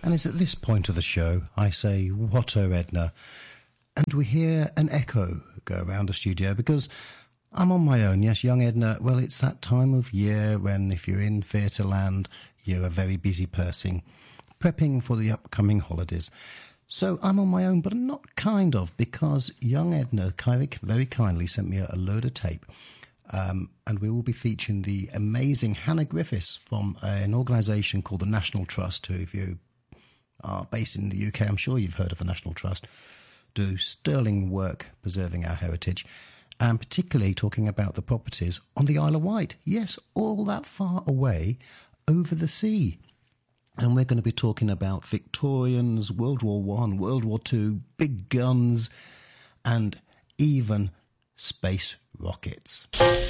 And it's at this point of the show I say, what oh, Edna? And we hear an echo go around the studio because I'm on my own. Yes, young Edna, well, it's that time of year when if you're in theatre land, you're a very busy person, prepping for the upcoming holidays. So I'm on my own, but I'm not kind of, because young Edna very kindly sent me a load of tape. And we will be featuring the amazing Hannah Griffiths from an organisation called the National Trust, who, if you are based in the UK, I'm sure you've heard of the National Trust, do sterling work preserving our heritage, and particularly talking about the properties on the Isle of Wight. Yes, all that far away over the sea. And we're going to be talking about Victorians, World War One, World War Two, big guns, and even space rockets.